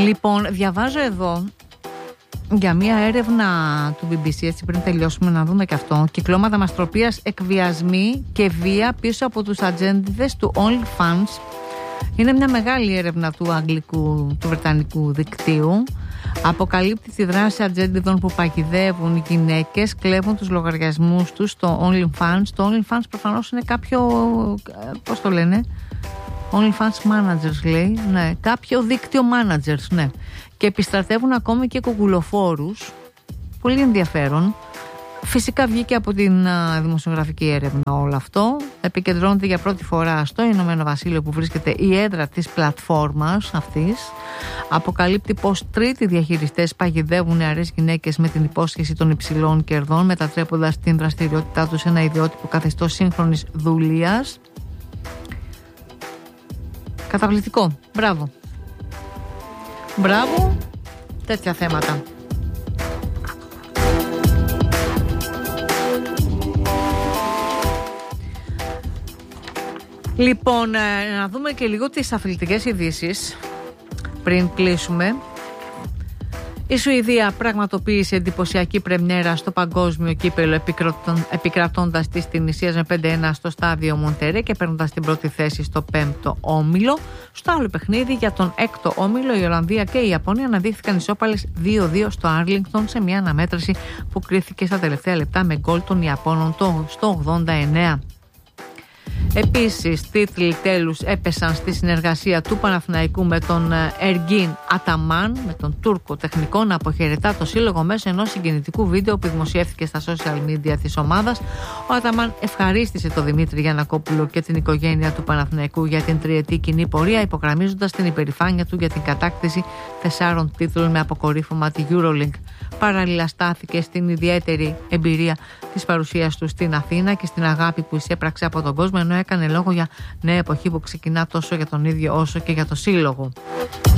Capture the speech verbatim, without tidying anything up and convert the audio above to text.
Λοιπόν, διαβάζω εδώ για μια έρευνα του μπι μπι σι, έτσι πριν τελειώσουμε να δούμε και αυτό. Κυκλώματα μαστροπίας, εκβιασμοί και βία πίσω από τους ατζέντιδες του OnlyFans. Είναι μια μεγάλη έρευνα του αγγλικού, του βρετανικού δικτύου. Αποκαλύπτει τη δράση ατζέντιδων που παγιδεύουν γυναίκες, κλέβουν τους λογαριασμούς τους στο OnlyFans. Το OnlyFans προφανώς είναι κάποιο, πώς το λένε, OnlyFans managers λέει, ναι, κάποιο δίκτυο managers, ναι. Και επιστρατεύουν ακόμη και κουκουλοφόρους. Πολύ ενδιαφέρον. Φυσικά βγήκε από την α, δημοσιογραφική έρευνα όλο αυτό. Επικεντρώνεται για πρώτη φορά στο Ηνωμένο Βασίλειο, που βρίσκεται η έδρα της πλατφόρμας αυτής. Αποκαλύπτει πως τρίτοι διαχειριστές παγιδεύουν νεαρές γυναίκες με την υπόσχεση των υψηλών κερδών, μετατρέποντας την δραστηριότητά τους σε ένα ιδιότυπο καθεστώς σύγχρονης δουλείας. Καταπληκτικό. Μπράβο. Μπράβο. Τέτοια θέματα. Λοιπόν, να δούμε και λίγο τις αθλητικές ειδήσεις πριν κλείσουμε. Η Σουηδία πραγματοποίησε εντυπωσιακή πρεμιέρα στο παγκόσμιο κύπελλο, επικρατώντας της Τινησίας με πέντε ένα στο στάδιο Μοντερέ και παίρνοντας την πρώτη θέση στο πέμπτο όμιλο. Στο άλλο παιχνίδι για τον έκτο όμιλο, η Ολλανδία και η Ιαπωνία αναδείχθηκαν ισόπαλες δύο δύο στο Άρλινγκτον σε μια αναμέτρηση που κρίθηκε στα τελευταία λεπτά με γκολ των Ιαπώνων στο ογδόντα εννέα. Επίσης, τίτλοι τέλους έπεσαν στη συνεργασία του Παναθηναϊκού με τον Εργίν Αταμάν, με τον Τούρκο τεχνικό, να αποχαιρετά το σύλλογο μέσω ενός συγκινητικού βίντεο που δημοσιεύθηκε στα social media της ομάδας. Ο Αταμάν ευχαρίστησε τον Δημήτρη Γιαννακόπουλο και την οικογένεια του Παναθηναϊκού για την τριετή κοινή πορεία, υπογραμμίζοντας την υπερηφάνεια του για την κατάκτηση τεσσάρων τίτλων με αποκορύφωμα τη EuroLeague. Παράλληλα, στάθηκε στην ιδιαίτερη εμπειρία της παρουσίας του στην Αθήνα και στην αγάπη που εισέπραξε από τον κόσμο, ενώ έκανε λόγο για νέα εποχή που ξεκινά τόσο για τον ίδιο όσο και για το σύλλογο.